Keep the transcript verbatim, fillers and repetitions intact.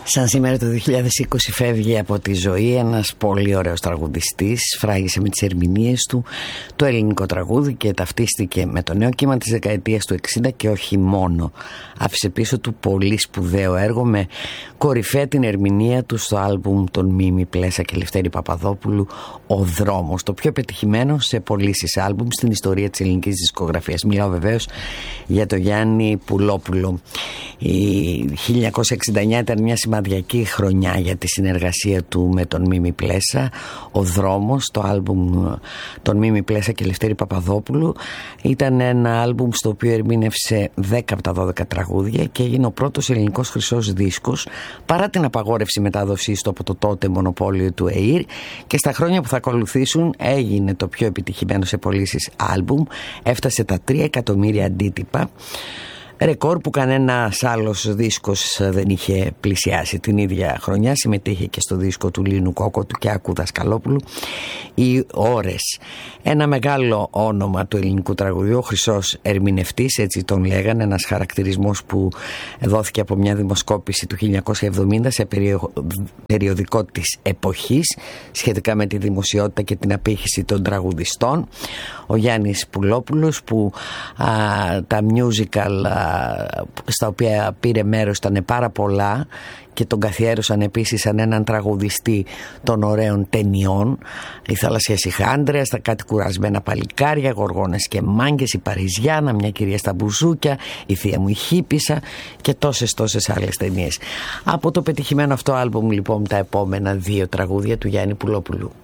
Σαν σήμερα το δύο χιλιάδες είκοσι φεύγει από τη ζωή ένας πολύ ωραίος τραγουδιστής. Φράγισε με τις ερμηνείες του το ελληνικό τραγούδι και ταυτίστηκε με το νέο κύμα της δεκαετίας του εξήντα και όχι μόνο. Άφησε πίσω του πολύ σπουδαίο έργο με κορυφαία την ερμηνεία του στο άλμπουμ των Μίμη Πλέσα και Λευτέρη Παπαδόπουλου, «Ο Δρόμος», το πιο πετυχημένο σε πωλήσεις άλμπουμ στην ιστορία της ελληνικής δισκογραφίας. Μιλάω βεβαίως για το Γιάννη Πουλόπουλο. Η χίλια εννιακόσια εξήντα εννιά ήταν μια σημαντική χρονιά για τη συνεργασία του με τον Μίμη Πλέσα. «Ο Δρόμος», το άλμπουμ των Μίμη Πλέσα και Λευτέρη Παπαδόπουλου, ήταν ένα άλμπουμ στο οποίο ερμήνευσε δέκα από τα δώδεκα τραγούδια και έγινε ο πρώτος ελληνικός χρυσός δίσκος παρά την απαγόρευση μετάδοσής του από το τότε μονοπόλιο του ΕΙΡ, και στα χρόνια που θα ακολουθήσουν έγινε το πιο επιτυχημένο σε πωλήσεις άλμπουμ. Έφτασε τα τρία εκατομμύρια αντίτυπα, ρεκόρ που κανένας άλλος δίσκος δεν είχε πλησιάσει. Την ίδια χρονιά συμμετείχε και στο δίσκο του Λίνου Κόκοτου και Άκου Δασκαλόπουλου οι Ώρες. Ένα μεγάλο όνομα του ελληνικού τραγουδιού, ο χρυσός ερμηνευτής, έτσι τον λέγανε, ένας χαρακτηρισμός που δόθηκε από μια δημοσκόπηση του χίλια εννιακόσια εβδομήντα σε περιοδικό της εποχής σχετικά με τη δημοσιότητα και την απήχηση των τραγουδιστών. Ο Γιάννης Πουλόπουλος, που α, τα musical α, στα οποία πήρε μέρος ήταν πάρα πολλά και τον καθιέρωσαν επίσης σαν έναν τραγουδιστή των ωραίων ταινιών. Η Θαλασσίας η Χάντρεας, τα Κάτι κουρασμένα παλικάρια, Γοργόνες και Μάγκες, η Παριζιάνα, Μια κυρία στα μπουζούκια, η Θεία μου η Χίπισσα και τόσες τόσες άλλες ταινίες. Από το πετυχημένο αυτό άλμπουμ λοιπόν τα επόμενα δύο τραγούδια του Γιάννη Πουλόπουλου.